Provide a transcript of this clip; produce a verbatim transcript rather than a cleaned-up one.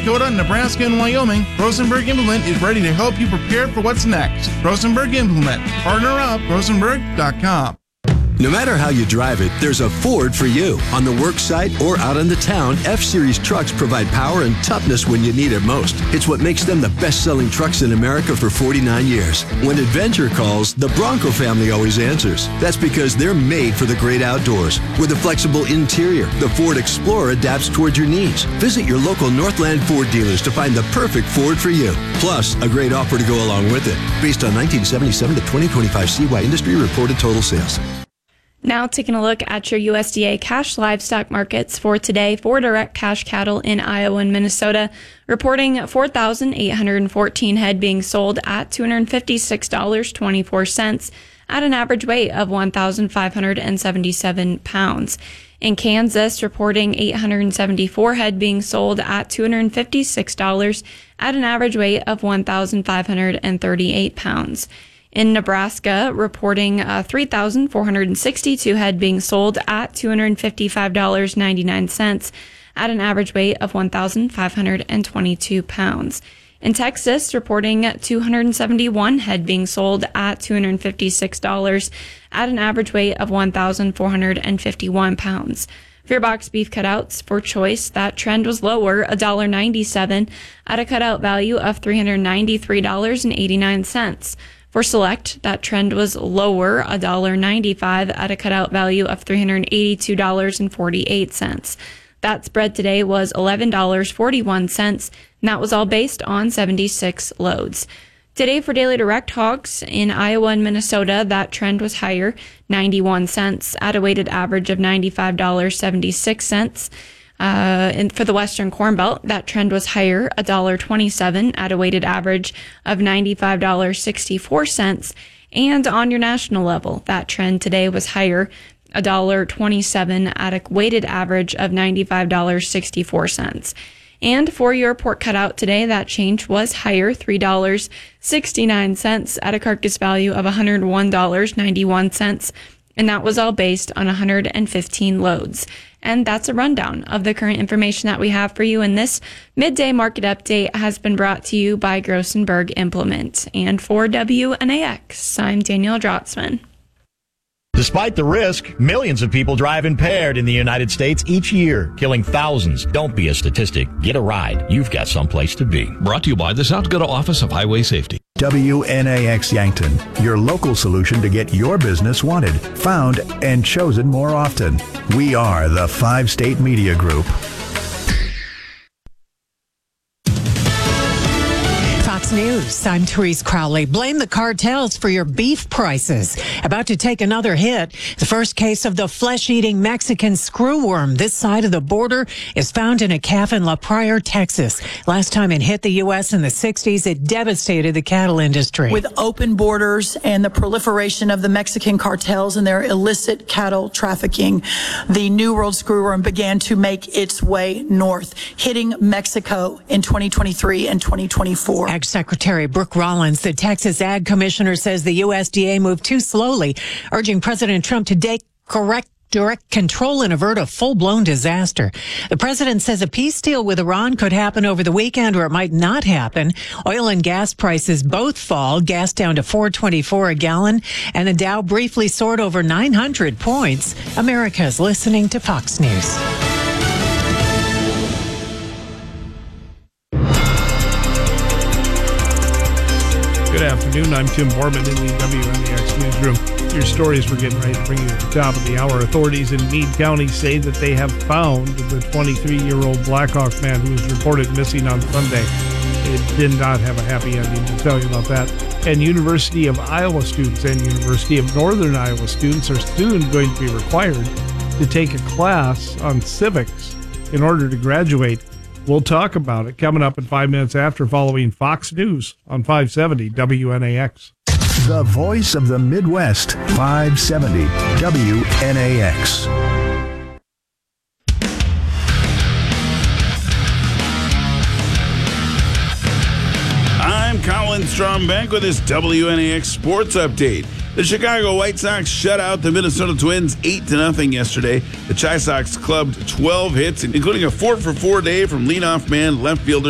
Dakota, Nebraska, and Wyoming, Rosenberg Implement is ready to help you prepare for what's next. Rosenberg Implement. Partner up, rosenberg dot com. No matter how you drive it, there's a Ford for you. On the work site or out in the town, F-Series trucks provide power and toughness when you need it most. It's what makes them the best-selling trucks in America for forty-nine years. When adventure calls, the Bronco family always answers. That's because they're made for the great outdoors. With a flexible interior, the Ford Explorer adapts towards your needs. Visit your local Northland Ford dealers to find the perfect Ford for you. Plus, a great offer to go along with it. Based on nineteen seventy-seven to twenty twenty-five C Y industry reported total sales. Now taking a look at your U S D A cash livestock markets for today for direct cash cattle in Iowa and Minnesota, reporting four thousand eight hundred fourteen head being sold at two hundred fifty-six dollars and twenty-four cents at an average weight of one thousand five hundred seventy-seven pounds. In Kansas, reporting eight hundred seventy-four head being sold at two hundred fifty-six dollars at an average weight of one thousand five hundred thirty-eight pounds. In Nebraska, reporting uh, three thousand four hundred sixty-two head being sold at two hundred fifty-five dollars and ninety-nine cents at an average weight of one thousand five hundred twenty-two pounds. In Texas, reporting two hundred seventy-one head being sold at two hundred fifty-six dollars at an average weight of one thousand four hundred fifty-one pounds. For your box beef cutouts for choice, that trend was lower, one dollar and ninety-seven cents at a cutout value of three hundred ninety-three dollars and eighty-nine cents. For select, that trend was lower, one dollar and ninety-five cents at a cutout value of three hundred eighty-two dollars and forty-eight cents. That spread today was eleven dollars and forty-one cents, and that was all based on seventy-six loads. Today for daily direct hogs in Iowa and Minnesota, that trend was higher, ninety-one cents at a weighted average of ninety-five dollars and seventy-six cents. Uh, and for the Western Corn Belt, that trend was higher, one dollar and twenty-seven cents at a weighted average of ninety-five dollars and sixty-four cents. And on your national level, that trend today was higher, one dollar and twenty-seven cents at a weighted average of ninety-five dollars and sixty-four cents. And for your pork cutout today, that change was higher, three dollars and sixty-nine cents at a carcass value of one hundred one dollars and ninety-one cents. And that was all based on one hundred fifteen loads. And that's a rundown of the current information that we have for you. And this midday market update has been brought to you by Grossenberg Implement. And for W N A X, I'm Danielle Drotzman. Despite the risk, millions of people drive impaired in the United States each year, killing thousands. Don't be a statistic. Get a ride. You've got someplace to be. Brought to you by the South Dakota Office of Highway Safety. W N A X Yankton, your local solution to get your business wanted, found, and chosen more often. We are the Five State Media Group. Fox News, I'm Therese Crowley. Blame the cartels for your beef prices. About to take another hit. The first case of the flesh-eating Mexican screwworm this side of the border is found in a calf in La Pryor, Texas. Last time it hit the U S in the sixties, it devastated the cattle industry. With open borders and the proliferation of the Mexican cartels and their illicit cattle trafficking, the New World screwworm began to make its way north, hitting Mexico in twenty twenty-three and twenty twenty-four. Ag Secretary Brooke Rollins, the Texas Ag Commissioner, says the U S D A moved too slowly, urging President Trump to take correct direct control and avert a full-blown disaster. The president says a peace deal with Iran could happen over the weekend, or it might not happen. Oil and gas prices both fall, gas down to four twenty-four a gallon, and the Dow briefly soared over nine hundred points. America's listening to Fox News. Good afternoon. I'm Tim Borman in the W N A X newsroom. Your stories we're getting ready to bring you at the top of the hour. Authorities in Meade County say that they have found the twenty-three-year-old Blackhawk man who was reported missing on Sunday. It did not have a happy ending. To tell you about that. And University of Iowa students and University of Northern Iowa students are soon going to be required to take a class on civics in order to graduate. We'll talk about it coming up in five minutes after, following Fox News on five seventy W N A X. The voice of the Midwest, five seventy W N A X. I'm Colin Strombank with this W N A X Sports Update. The Chicago White Sox shut out the Minnesota Twins eight to nothing yesterday. The Chi Sox clubbed twelve hits, including a four for four day from leadoff man left fielder